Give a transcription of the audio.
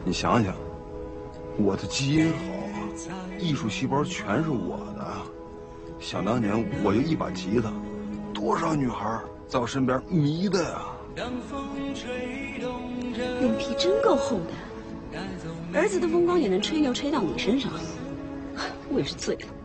你想想，我的基因好啊，艺术细胞全是我的。想当年我就一把吉他，多少女孩在我身边迷的呀。 脸皮真够厚的，儿子的风光也能吹牛吹到你身上，我也是醉了。